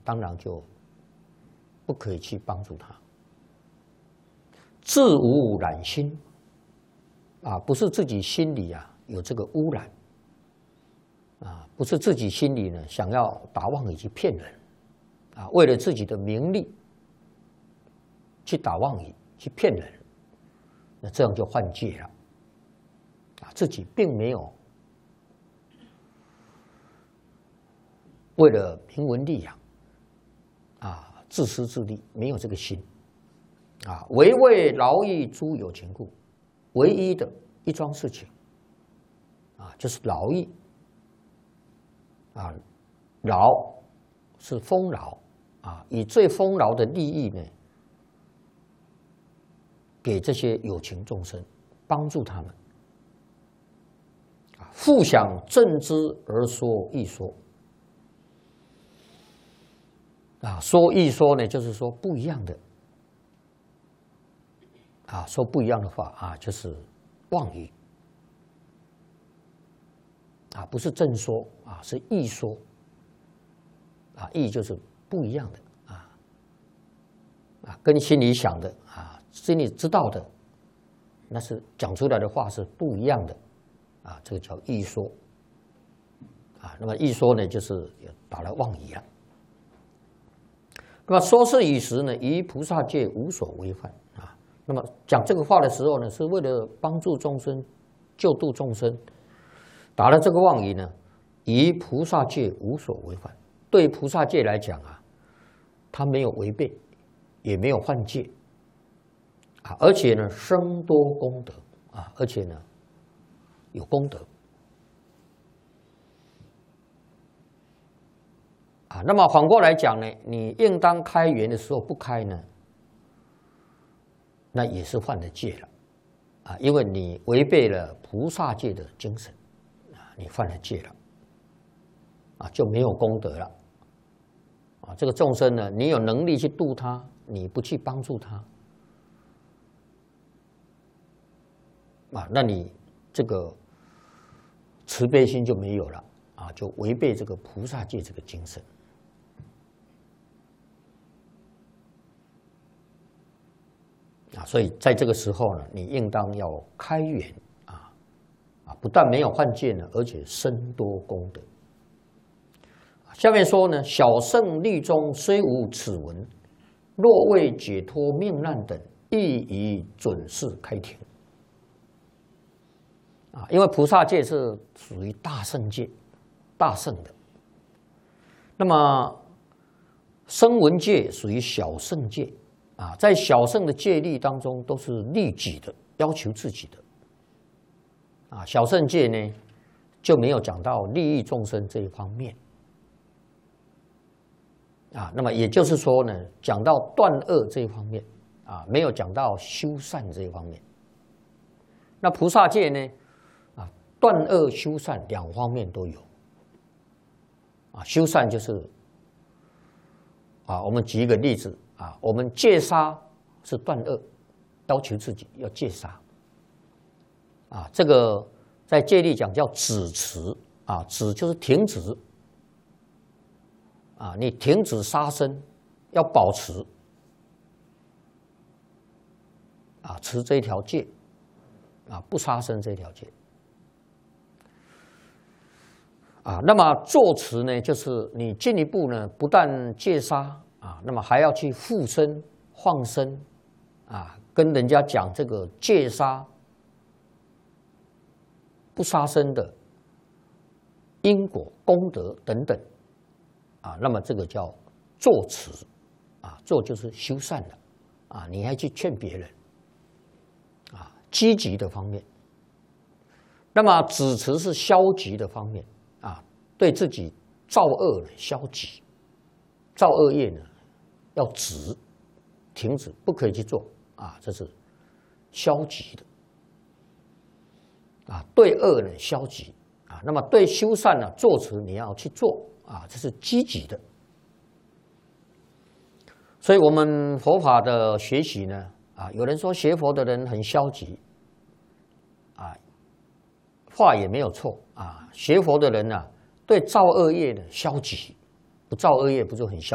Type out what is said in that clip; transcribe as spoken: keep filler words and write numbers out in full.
当然就不可以去帮助他。自无染心啊，不是自己心里啊有这个污染啊，不是自己心里呢想要打妄语去骗人啊，为了自己的名利去打妄语去骗人，那这样就犯戒了啊，自己并没有为了名闻利养啊自私自利，没有这个心啊，唯为劳役诸有情故，唯一的一桩事情啊，就是劳役啊，劳是丰饶啊，以最丰饶的利益呢，给这些有情众生，帮助他们啊，复想正知而说义说啊，说义说呢，就是说不一样的啊，说不一样的话啊，就是妄语啊，不是正说啊，是义说啊，义就是不一样的啊啊，跟心里想的啊，心里知道的，那是讲出来的话是不一样的啊，这个叫义说啊。那么义说呢，就是打了妄语了。那么说是以时呢，于菩萨戒无所违犯啊。那么讲这个话的时候呢，是为了帮助众生、救度众生，打了这个妄语呢，于菩萨戒无所违犯。对菩萨戒来讲啊，他没有违背，也没有犯戒啊，而且呢，生多功德啊，而且呢，有功德啊。那么反过来讲呢，你应当开源的时候不开呢，那也是犯了戒了啊，因为你违背了菩萨戒的精神啊，你犯了戒了啊，就没有功德了啊。这个众生呢，你有能力去度他，你不去帮助他啊，那你这个慈悲心就没有了啊，就违背这个菩萨戒这个精神。啊，所以在这个时候呢，你应当要开源啊啊，不但没有犯戒呢，而且深多功德。下面说呢，小圣律中虽无此文，若为解脱命难等，亦以准示开庭。啊，因为菩萨戒是属于大圣戒，大圣的。那么声闻戒属于小圣戒。啊，在小圣的戒律当中，都是利己的，要求自己的。啊，小圣戒呢，就没有讲到利益众生这一方面。啊，那么也就是说呢，讲到断恶这一方面，啊，没有讲到修善这一方面。那菩萨戒呢，啊，断恶修善两方面都有。啊，修善就是，啊，我们举一个例子。啊，我们戒杀是断恶，要求自己要戒杀。啊，这个在戒律讲叫止持啊，止就是停止。啊，你停止杀生，要保持啊，持这一条戒啊，不杀生这条戒。啊，那么作持呢，就是你进一步呢，不但戒杀。啊，那么还要去护身、放生，啊，跟人家讲这个戒杀、不杀生的因果、功德等等，啊，那么这个叫作持，啊，作就是修善的，啊，你还去劝别人，啊，积极的方面。那么止持是消极的方面，啊，对自己造恶呢消极。造恶业呢，要止，停止，不可以去做啊，这是消极的啊。对恶呢，消极啊。那么对修善呢，做持你要去做啊，这是积极的。所以，我们佛法的学习呢，啊，有人说学佛的人很消极，啊，话也没有错啊。学佛的人呢、啊，对造恶业呢消极，不造恶业不就很消极？